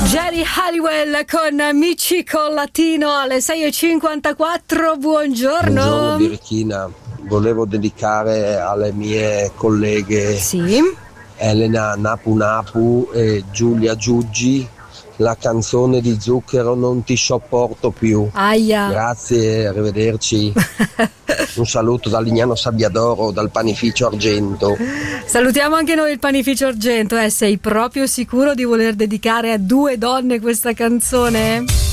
Geri Halliwell con Amici col Latino alle 6:54. Buongiorno. Buongiorno Birichina, volevo dedicare alle mie colleghe Elena Napu Napu e Giulia Giuggi la canzone di Zucchero Non ti sopporto più. Aia. Grazie, arrivederci. Un saluto da Lignano Sabbiadoro, dal Panificio Argento. Salutiamo anche noi il Panificio Argento. Sei proprio sicuro di voler dedicare a due donne questa canzone?